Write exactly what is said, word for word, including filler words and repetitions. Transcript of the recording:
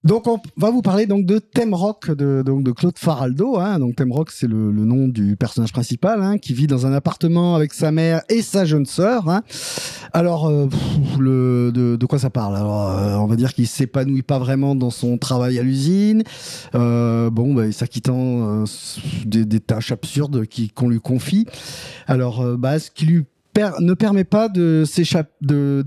Donc on va vous parler donc de Thème Rock de donc de Claude Faraldo. Hein. Donc Thème Rock, c'est le, le nom du personnage principal, hein, qui vit dans un appartement avec sa mère et sa jeune sœur. Hein. Alors euh, pff, le de, de quoi ça parle? Alors euh, on va dire qu'il s'épanouit pas vraiment dans son travail à l'usine. Euh, bon, bah, s'acquittant euh, des, des tâches absurdes qui qu'on lui confie. Alors euh, bah ce qui lui per- ne permet pas de s'échapper de